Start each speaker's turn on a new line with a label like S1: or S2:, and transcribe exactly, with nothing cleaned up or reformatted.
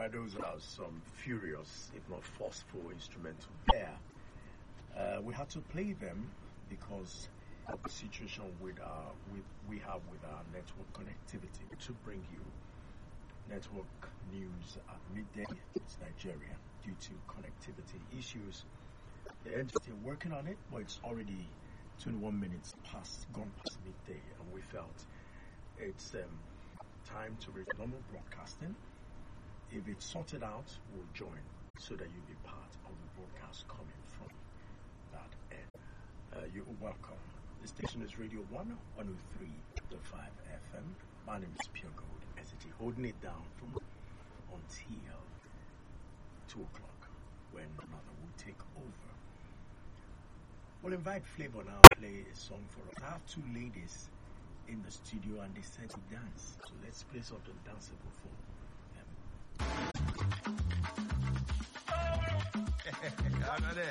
S1: right, those are some furious, if not forceful, instrumental there. Uh, we had to play them because of the situation with our, with we have with our network connectivity to bring you network news at midday. It's Nigeria due to connectivity issues. The N T T are working on it, but it's already twenty-one minutes past, gone past midday, and we felt it's um, time to reach normal broadcasting. If it's sorted out, we'll join so that you'll be part of the broadcast coming from that end. Uh, you're welcome. The station is Radio one, one oh three point five F M. My name is Pure Gold S T, holding it down from until two o'clock when another will take over. We'll invite Flavor now to play a song for us. I have two ladies in the studio and they said to dance. So let's play something danceable for them.